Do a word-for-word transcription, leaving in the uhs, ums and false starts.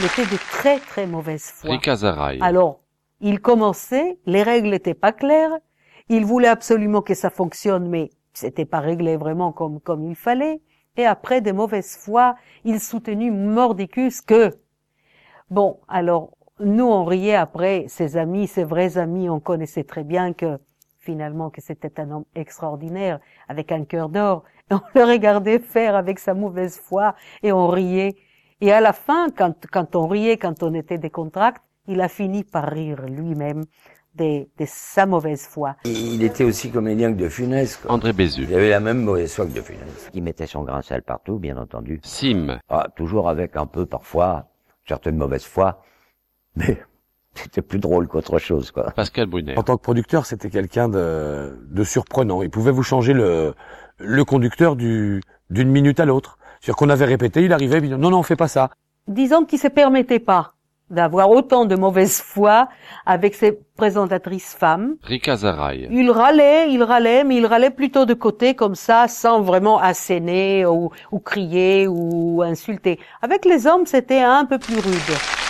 il était de très très mauvaise foi. Ricazaraï. Alors, il commençait, les règles n'étaient pas claires, il voulait absolument que ça fonctionne, mais c'était pas réglé vraiment comme comme il fallait. Et après, de mauvaise foi, il soutenait mordicus que... Bon, alors, nous, on riait après, ses amis, ses vrais amis, on connaissait très bien que, finalement, que c'était un homme extraordinaire, avec un cœur d'or. Et on le regardait faire avec sa mauvaise foi, et on riait. Et à la fin, quand, quand on riait, quand on était décontracté, il a fini par rire lui-même de, de sa mauvaise foi. Il était aussi comédien que De Funès, quoi. André Bézu. Il avait la même mauvaise foi que De Funès. Il mettait son grain de sel partout, bien entendu. Sim. Ah, toujours avec un peu, parfois, certaines mauvaises foi, mais c'était plus drôle qu'autre chose, quoi. Pascal Brunner. En tant que producteur, c'était quelqu'un de, de surprenant. Il pouvait vous changer le, le conducteur du, d'une minute à l'autre. C'est-à-dire qu'on avait répété, il arrivait, il dit non, non, on fait pas ça. Disons qu'il se permettait pas d'avoir autant de mauvaise foi avec ses présentatrices femmes. Ricazaraï. Il râlait, il râlait, mais il râlait plutôt de côté comme ça, sans vraiment asséner ou, ou crier ou insulter. Avec les hommes, c'était un peu plus rude.